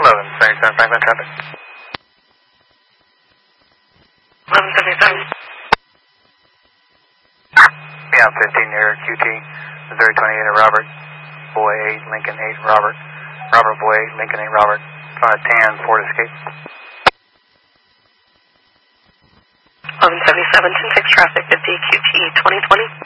1177 Franklin traffic. 1177. Yeah, 15 near QT, Missouri 28 Robert, Boy 8, Lincoln 8 Robert, Robert Boy 8, Lincoln 8 Robert, 510, Ford Escape. 1177, 10-6 traffic, 50 QT 2020.